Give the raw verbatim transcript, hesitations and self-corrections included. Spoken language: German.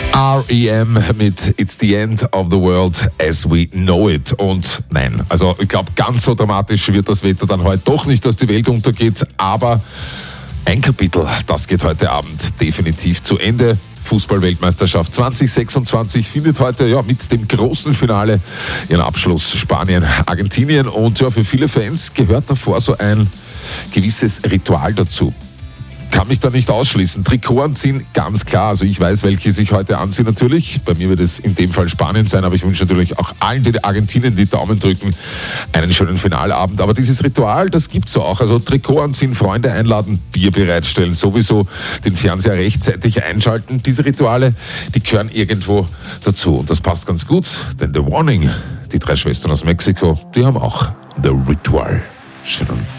R E M mit It's the End of the World as we know it. Und nein, also ich glaube, ganz so dramatisch wird das Wetter dann heute doch nicht, dass die Welt untergeht. Aber ein Kapitel, das geht heute Abend definitiv zu Ende. Fußball-Weltmeisterschaft zwanzig sechsundzwanzig findet heute ja mit dem großen Finale ihren Abschluss. Spanien, Argentinien. Und ja, für viele Fans gehört davor so ein gewisses Ritual dazu. Kann mich da nicht ausschließen. Trikot anziehen, ganz klar. Also ich weiß, welche sich heute anziehen natürlich. Bei mir wird es in dem Fall Spanien sein, aber ich wünsche natürlich auch allen, die Argentinien die Daumen drücken, einen schönen Finalabend. Aber dieses Ritual, das gibt's so auch. Also Trikot anziehen, Freunde einladen, Bier bereitstellen, sowieso den Fernseher rechtzeitig einschalten. Diese Rituale, die gehören irgendwo dazu. Und das passt ganz gut, denn The Warning, die drei Schwestern aus Mexiko, die haben auch The Ritual. Schön.